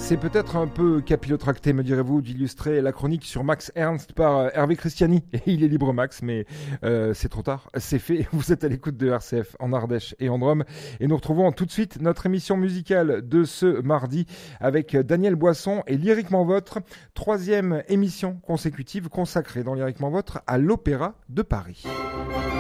C'est peut-être un peu capillotracté, me direz-vous, d'illustrer la chronique sur Max Ernst par Hervé Christiani. Et il est libre Max, mais c'est trop tard, c'est fait. Vous êtes à l'écoute de RCF en Ardèche et en Drôme. Et nous retrouvons tout de suite notre émission musicale de ce mardi avec Daniel Boisson et Lyriquement Votre, troisième émission consécutive consacrée dans Lyriquement Votre à l'Opéra de Paris.